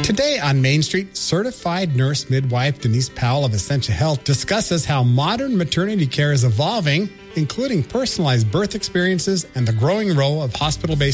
Today on Main Street, certified nurse midwife Denise Powell of Essentia Health discusses how modern maternity care is evolving, including personalized birth experiences and the growing role of hospital-based